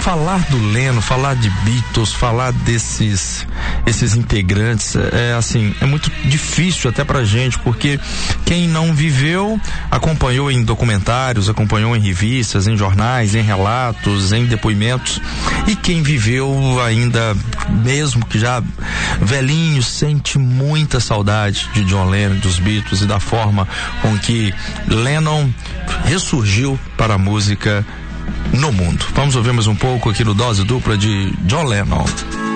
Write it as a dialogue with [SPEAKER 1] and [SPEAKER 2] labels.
[SPEAKER 1] falar do Lennon, falar de Beatles, falar esses integrantes, é muito difícil até pra gente, porque quem não viveu, acompanhou em documentários, acompanhou em revistas, em jornais, em relatos, em depoimentos, e quem viveu ainda, mesmo que já velhinho, sente muita saudade de John Lennon, dos Beatles e da forma com que Lennon ressurgiu para a música no mundo. Vamos ouvir mais um pouco aqui no Dose Dupla de John Lennon.